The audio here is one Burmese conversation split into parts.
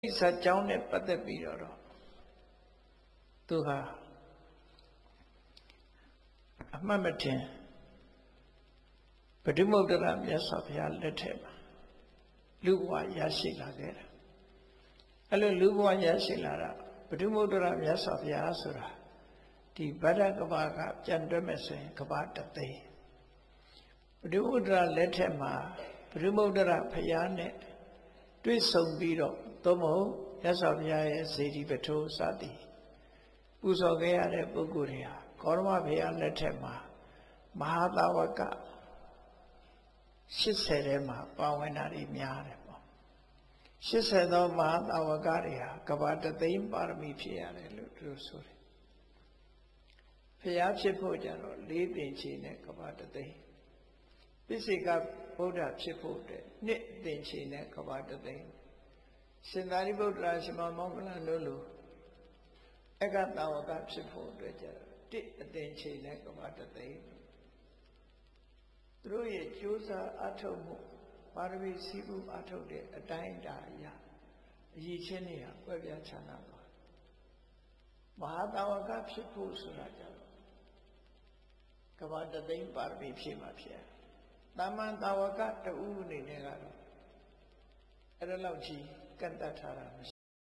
ဇာကြောင်းနဲ့ပတ်သက်ပြီးတော့သူဟာအမှတ်မထင်ပဋိမုဒ္ဒရာမြတ်စွာဘုရားလက်ထက်မှာလူဘဝရရှိလာခဲ့တာအဲ့လိုလူဘဝရရှိလာတာပဋိမုဒ္ဒရာမြတ်စွာဘုရားဆိုတာဒီဗဒ္ဒကဘာကပြန်တွက်မယ်ဆိုရင်ကဘာတသိန်းပဋိမုဒ္ဒရာလက်ထက်မှာပဋိမုဒ္ဒရာဘုရားနဲ့တွေ့ဆုံပြီးတော့သို့မဟုတ်မြတ်စွာဘုရားရဲ့စေတီပထိုးစသည်ပူဇော်ခဲ့ရတဲ့ပုဂ္ဂိုလ်တွေဟာကောရမဘုရားလက်ထက်မှာမဟာသာဝက80ထဲမှာပါဝင်တာတွေများတယ်ပေါ့80သောမဟာသာဝကတွေဟာကဘာတသိန်းပါရမီဖြည့်ရတယ်လို့သူတို့ဆိုတယ်ဘုရားဖြစ်ဖို့ကြတော့၄သင်္ချေနဲ့ကဘာတသိန်းပိစိကဗုဒ္ဓဖြစ်ဖို့တဲ့နှစ်သင်္ချေနဲ့ကဘာတသိန်းရှင်သာရိပုတ္တရာရှင်မောဂလန်တို့လိုအက္ခတာဝကဖြစ်ဖို့အတွက်ကြတော့တစ်အသင်္ချေနဲ့ကဘာတသိန်းသူတို့ရဲ့ကြိုးစားအထောက်မှုပါရမီစီးပူးအထောက်တဲ့အတိုင်းအတာအရာအရည်ချင်းတွေဟာကွဲပြားခြားနားသွားမဟာတာဝကဖြစ်ဖို့ဆိုတာကြတော့ကဘာတသိန်းပါရမီဖြည့်မှာဖြစ်တာမန်တာဝကတူအနေနဲ့ကတော့အဲ့ဒါလောက်ကြီးကန့်တတ်ထားတာမရှိ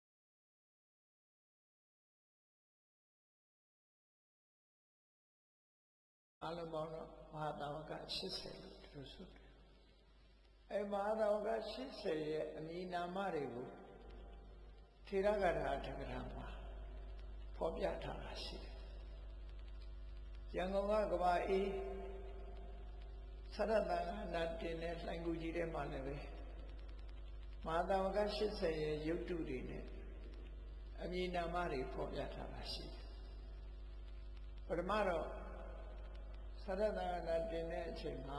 အလုံးပေါင်းတော့မဟာတာဝက80လို့သူတို့ဆိုတယ်အဲမဟာတာဝက80ရဲ့အမည်နာမတွေကိုထေရဂါထာထက္ကရာမှာဖော်ပြထားတာရှိတယ်ရန်ကုန်ကကဘာအေးသရတ္တနာတင်တဲ့လှိုင်ကူကြီးထဲမှာလည်းပဲမဟာတာဝက80ရဲ့ရုပ်တုတွေနဲ့အမည်နာမတွေဖော်ပြထားတာရှိတယ်ပထမတော့သရတ္တနာတင်တဲ့အချိန်မှာ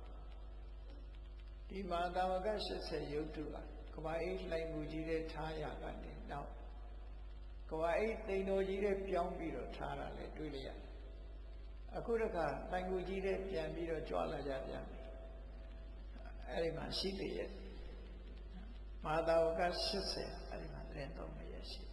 ဒီမဟာတာဝက80ရုပ်တုကကဘာအေးလှိုင်ကူကြီးထဲထားရကနေနောက်ကဘာအေးတိန်တော်ကြီးထဲပြောင်းပြီးတော့ထားတာလည်းတွေ့လိုက်ရတယ်အခုတခါလှိုင်ကူကြီးထဲပြန်ပြီးတော့ကြွလာကြပြန်ပြီအဲ့ဒီမှာရှိသေးရဲ့မဟာတာဝက80အဲ့ဒီမှာတရင်တော်မရရှိ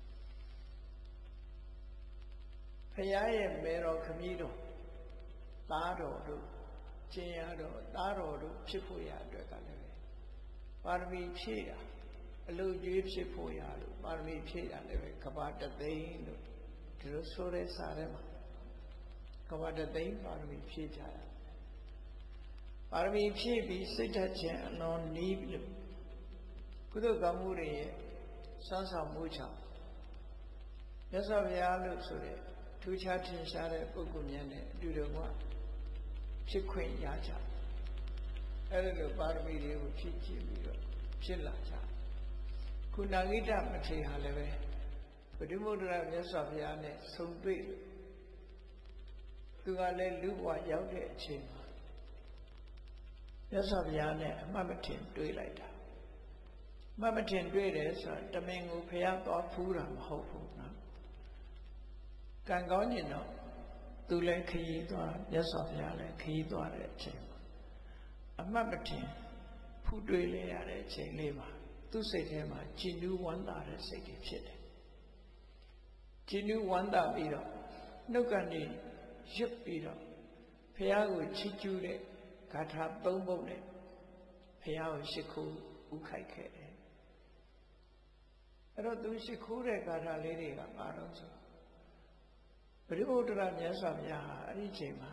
ဖရာရဲ့မေတော်ခမည်းတော်သားတော်တို့ကျင်ရတော်သားတော်တို့ဖြစ်ဖို့ရအတွက်ကလည်းပါရမီဖြည့်တာအလုတ်ကြီးဖြစ်ဖို့ရလို့ပါရမီဖြည့်တာလည်းပဲကဘာတသိန်းလို့ဒီလိုဆိုတဲ့စာထဲမှာကဘာတသိန်းပါရမီဖြည့်ကြတာပါရမီဖြည့်ပြီးစိတ်ဓာတ်ခြင်းအလွန်နီးပြီးကုသိုလ်ကောင်းမှုတွေရဲ့စွမ်းဆောင်မှုကြောင့်မြတ်စွာဘုရားလို့ဆိုတဲ့ထူးခြားထင်ရှားတဲ့ပုဂ္ဂိုလ်များနဲ့အတူတူကဖြစ်ခွင့်ရကြအဲ့ဒီလိုပါရမီတွေကိုဖြည့်ကျင့်ပြီးတော့ဖြစ်လာကြခုနာဂိတမထေရဟာလည်းပဲပဋိမုဒ္ဒရာမြတ်စွာဘုရားနဲ့ဆုံတွေ့လို့သူကလည်းလူဘဝရောက်တဲ့အချိန်မှာမြတ်စွာဘုရားနဲ့အမှတ်မထင်တွေ့လိုက်တာအမှတ်မထင်တွေ့တယ်ဆိုတာတမင်ကိုဘုရားသွားဖူးတာမဟုတ်ဘူးနော်ကံကောင်းရင်တော့သူလည်းခရီးသွားမြတ်စွာဘုရားလည်းခရီးသွားတဲ့အချိန်မှာအမှတ်မထင်ဖူးတွေ့လေရတဲ့အချိန်လေးမှာသူ့စိတ်ထဲမှာကြည်နူးဝမ်းသာတဲ့စိတ်တွေဖြစ်တယ်ကြည်နူးဝမ်းသာပြီးတော့နှုတ်ကနေရွတ်ပြီးတော့ဘုရားကိုချီးကျူးတဲ့ဂါထာ၃ပုဒ်နဲ့ဘုရားကိုရှိခိုးဥခိုက်ခဲ့တယ်အဲ့တော့သူရှိခိုးတဲ့ဂါထာလေးတွေကဘာလို့ဆိုပရိဘုဒ္ဓရာမြတ်စွာဘုရားဟာအဲ့ဒီအချိန်မှာ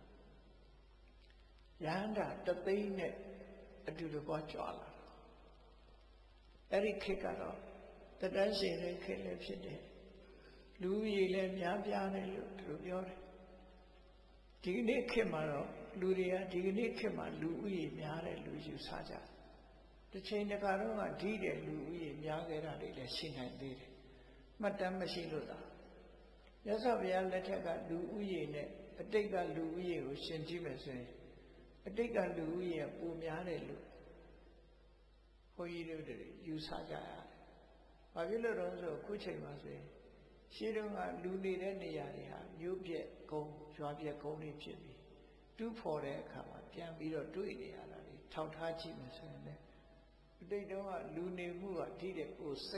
ယန္တာတသိန်းနဲ့အတူတကွကြွလာအဲ့ဒီခေတ်ကတော့တတန်းရှင်တဲ့ခေတ်လည်းဖြစ်တယ်လူကြီးလည်းများပြားတယ်လို့သူတို့ပြောတယ်ဒီကနေ့ခေတ်မှာတော့လူတွေကဒီကနေ့ခေတ်မှာလူဦးရေများတယ်လူယူဆကြတစ်ချိန်တစ်ခါတော့ကဒီတဲ့လူဦးရေများခဲ့တာတွေလည်းရှိနိုင်သေးတယ်မှတ်တမ်းမရှိလို့သာမြတ်စွာဘုရားလက်ထက်ကလူဦးရေနဲ့အတိတ်ကလူဦးရေကိုရှင်ကြည့်မယ်ဆိုရင်အတိတ်ကလူဦးရေပိုများတယ်လို့ဘုန်းကြီးတို့တွေယူဆကြရတယ်။ဘာဖြစ်လို့လဲဆိုခုချိန်မှာဆိုရင်ရှင်းတော့ကလူနေတဲ့နေရာတွေဟာမြို့ပြက်ကုန်းရွာပြက်ကုန်းတွေဖြစ်ပြီးတူးဖော်တဲ့အခါမှာပြန်ပြီးတော့တွေ့နေရတာတွေထောက်ထားကြည့်မယ်ဆိုရင်လည်းတိတ်တော့ကလူနေမှုကထိတဲ့ကို